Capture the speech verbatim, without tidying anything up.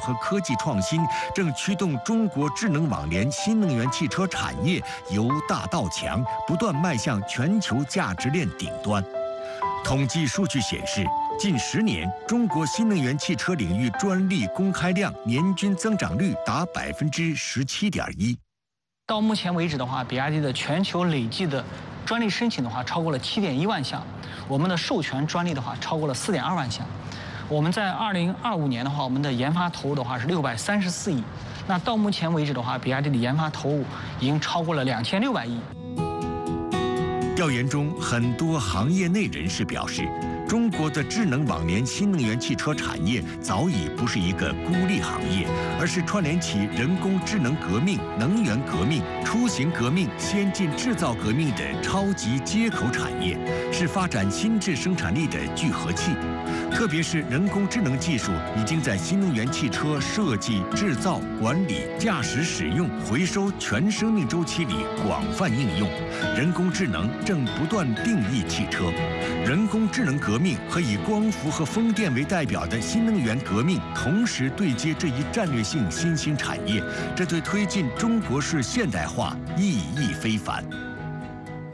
和科技创新，正驱动中国智能网联新能源汽车产业由大到强，不断迈向全球价值链顶端。统计数据显示，近十年，中国新能源汽车领域专利公开量年均增长率达百分之十七点一。 到目前为止的话，比亚迪的全球累计的专利申请的话超过了七点一万项，我们的授权专利的话超过了四点二万项。我们在二零二五年的话，我们的研发投入的话是六百三十四亿。那到目前为止的话，比亚迪的研发投入已经超过了两千六百亿。 调研中，很多行业内人士表示，中国的智能网联新能源汽车产业早已不是一个孤立行业，而是串联起人工智能革命、能源革命、出行革命、先进制造革命的超级接口产业，是发展新质生产力的聚合器。特别是人工智能技术已经在新能源汽车设计、制造、管理、驾驶、使用、回收全生命周期里广泛应用。人工智能正不断定义汽车。人工智能革命和以光伏和风电为代表的新能源革命同时对接这一战略性新兴产业，这对推进中国式现代化意义非凡。